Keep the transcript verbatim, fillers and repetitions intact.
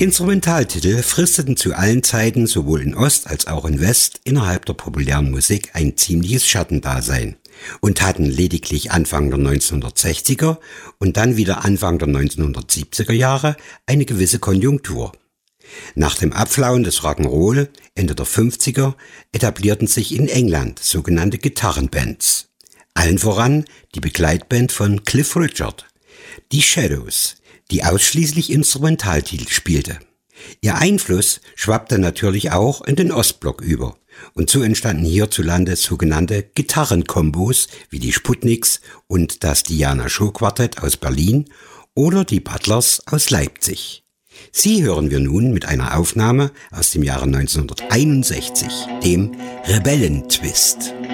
Instrumentaltitel fristeten zu allen Zeiten sowohl in Ost als auch in West innerhalb der populären Musik ein ziemliches Schattendasein und hatten lediglich Anfang der neunzehnhundertsechziger und dann wieder Anfang der neunzehnhundertsiebziger Jahre eine gewisse Konjunktur. Nach dem Abflauen des Rock'n'Roll Ende der fünfziger etablierten sich in England sogenannte Gitarrenbands. Allen voran die Begleitband von Cliff Richard, die Shadows, die ausschließlich Instrumentaltitel spielte. Ihr Einfluss schwappte natürlich auch in den Ostblock über und so entstanden hierzulande sogenannte Gitarrenkombos wie die Sputniks und das Diana Show Quartett aus Berlin oder die Butlers aus Leipzig. Sie hören wir nun mit einer Aufnahme aus dem Jahre neunzehnhunderteinundsechzig, dem Rebellentwist.